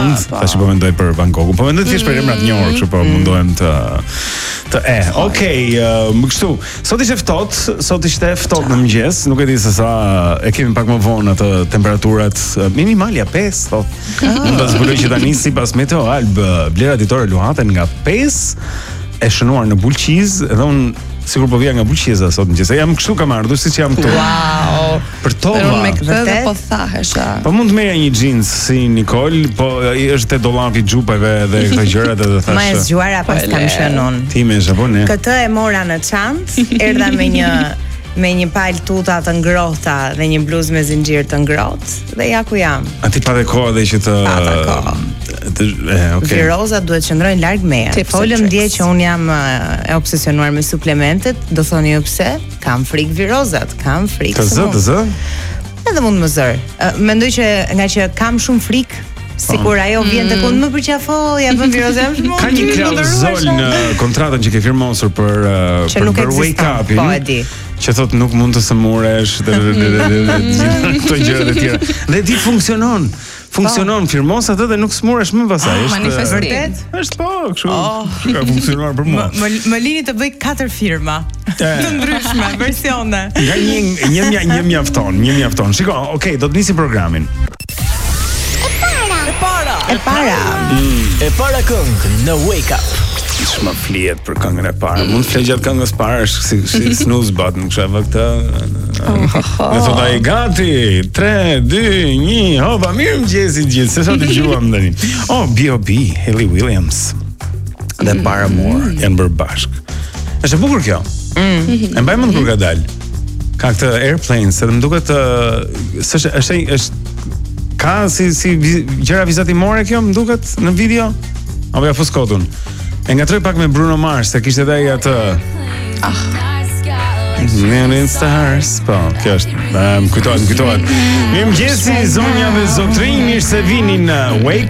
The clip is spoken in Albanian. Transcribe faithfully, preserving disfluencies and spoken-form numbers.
vend, tash po mendoj për Bangkokun. Po mendoj thjesht për emrat njohur, kështu po mundohem të të e. Okej, më kështu. Sot ishte ftohtë, sot ishte ftohtë në mëngjes, nuk e di se sa e kemi pak më vonë atë temperaturat minimalja pesë, thotë. Mund ta zbuloj që tani sipas Meteo Alb, vlera ditore luhaten nga pesë e shënuar në Bulqiz, dhe unë sigur po vija nga Bulqiza sot mëngjes. Jam kështu kam ardhur siç jam këtu. Wow. Për tova. Me këtë po thahesha. Po mund të merja një jeans si Nicole, po është te dollapi xhupave dhe këto gjërat edhe thash. Ma e zgjuara pas kam qenë unë. Ti me apo ne? Këtë e mora në çantë, erdha me një me një palë tuta të ngrohta dhe një bluzë me zinxhir të ngrohtë dhe ja ku jam. A ti pa dhe kohë dhe që të të e, okay. Virozat duhet qëndrojnë larg meje. Folëm dje që un jam e obsesionuar me suplementet, do thoni ju pse? Kam frikë virozat, kam frikë. Të zë, të zë? Edhe mund më zër. Mendoj që nga që kam shumë frikë, sikur ajo vjen tek unë më përqafoj, ja bën virozë. Ka një klauzul në kontratën që ke firmosur për për, për wake up, po e di. Që thot nuk mund të sëmuresh dhe këto gjërat e tjera. Dhe ti funksionon. Funksionon, firmos atë dhe nuk smuresh më pasaj. Është manifestet. Është po, kështu. Ka funksionuar për mua. Më më lini të bëj katër firma. Të ndryshme, versione. Nga një një një një mjafton, një mjafton. Shiko, okay, do të nisim programin. E para. E para. E para këngë në Wake Up. Shma flijet për këngën e parë. Mund të flej gjatë këngës parë, është si, si snooze button, kësha vë këta. Me thot ai gati, tre, dy, një, hopa, mirë më gjesi gjithë, se sa të gjuam dhe një. Oh, B O B, Hayley Williams dhe Paramore janë bërë bashk. Është e bukur kjo. E mbaj mend kur ka dalë. Ka këtë Airplanes, edhe më duket është është është ka si si gjëra vizatimore kjo, më duket në video. Apo ja fus kotun. E ngatroj pak me Bruno Mars, se kishte edhe ai atë. Ah. Million Stars. Po, kjo është. Më kujtohet, më kujtohet. Mirëmëngjesi zonja dhe zotrinj, mirë se vini në Wake